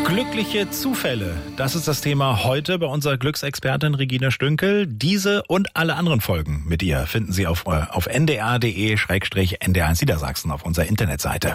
Glückliche Zufälle, das ist das Thema heute bei unserer Glücksexpertin Regina Stünkel. Diese und alle anderen Folgen mit ihr finden Sie auf ndr.de/ndr1 Niedersachsen auf unserer Internetseite.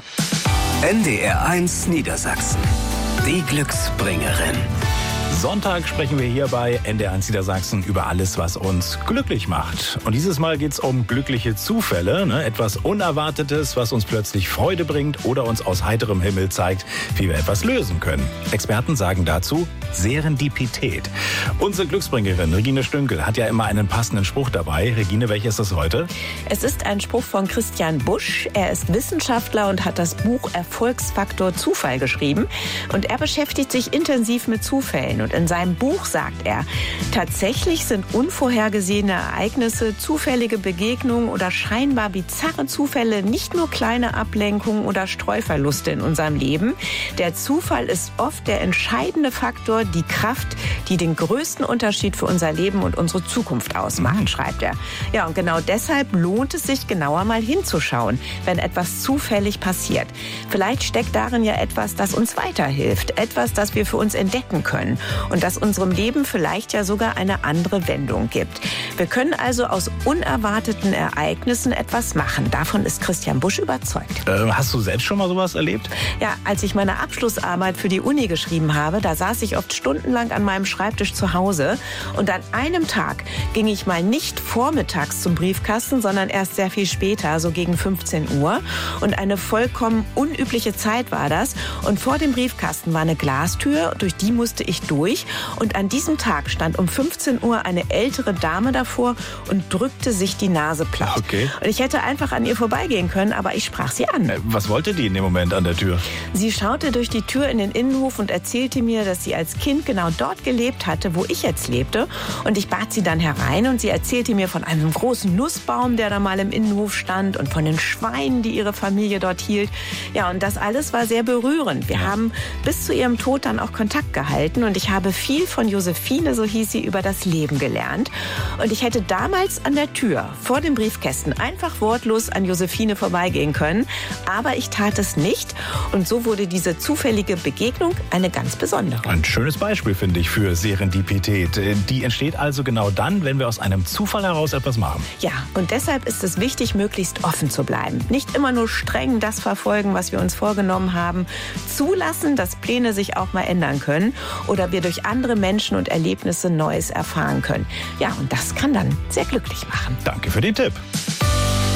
NDR1 Niedersachsen, die Glücksbringerin. Sonntag sprechen wir hier bei NDR1 Niedersachsen über alles, was uns glücklich macht. Und dieses Mal geht es um glückliche Zufälle, etwas Unerwartetes, was uns plötzlich Freude bringt oder uns aus heiterem Himmel zeigt, wie wir etwas lösen können. Experten sagen dazu Serendipität. Unsere Glücksbringerin Regina Stünkel hat ja immer einen passenden Spruch dabei. Regine, welcher ist das heute? Es ist ein Spruch von Christian Busch. Er ist Wissenschaftler und hat das Buch Erfolgsfaktor Zufall geschrieben. Und er beschäftigt sich intensiv mit Zufällen. Und in seinem Buch sagt er, tatsächlich sind unvorhergesehene Ereignisse, zufällige Begegnungen oder scheinbar bizarre Zufälle nicht nur kleine Ablenkungen oder Streuverluste in unserem Leben. Der Zufall ist oft der entscheidende Faktor, die Kraft, die den größten Unterschied für unser Leben und unsere Zukunft ausmacht, schreibt er. Ja, und genau deshalb lohnt es sich, genauer mal hinzuschauen, wenn etwas zufällig passiert. Vielleicht steckt darin ja etwas, das uns weiterhilft, etwas, das wir für uns entdecken können und das unserem Leben vielleicht ja sogar eine andere Wendung gibt. Wir können also aus unerwarteten Ereignissen etwas machen. Davon ist Christian Busch überzeugt. Hast du selbst schon mal sowas erlebt? Ja, als ich meine Abschlussarbeit für die Uni geschrieben habe, da saß ich oft stundenlang an meinem Schreibtisch zu Hause. Und an einem Tag ging ich mal nicht vormittags zum Briefkasten, sondern erst sehr viel später, so gegen 15 Uhr. Und eine vollkommen unübliche Zeit war das. Und vor dem Briefkasten war eine Glastür, durch die musste ich durch. Und an diesem Tag stand um 15 Uhr eine ältere Dame davor und drückte sich die Nase platt. Okay. Und ich hätte einfach an ihr vorbeigehen können, aber ich sprach sie an. Was wollte die in dem Moment an der Tür? Sie schaute durch die Tür in den Innenhof und erzählte mir, dass sie als Kind genau dort gelebt hatte, wo ich jetzt lebte. Und ich bat sie dann herein und sie erzählte mir von einem großen Nussbaum, der da mal im Innenhof stand und von den Schweinen, die ihre Familie dort hielt. Ja, und das alles war sehr berührend. Wir haben bis zu ihrem Tod dann auch Kontakt gehalten und ich habe viel von Josephine, so hieß sie, über das Leben gelernt. Und ich hätte damals an der Tür vor dem Briefkästen einfach wortlos an Josephine vorbeigehen können. Aber ich tat es nicht. Und so wurde diese zufällige Begegnung eine ganz besondere. Ein schönes Beispiel, finde ich, für Serendipität. Die entsteht also genau dann, wenn wir aus einem Zufall heraus etwas machen. Ja, und deshalb ist es wichtig, möglichst offen zu bleiben. Nicht immer nur streng das verfolgen, was wir uns vorgenommen haben. Zulassen, dass Pläne sich auch mal ändern können oder wir durch andere Menschen und Erlebnisse Neues erfahren können. Ja, und das kann dann sehr glücklich machen. Danke für den Tipp.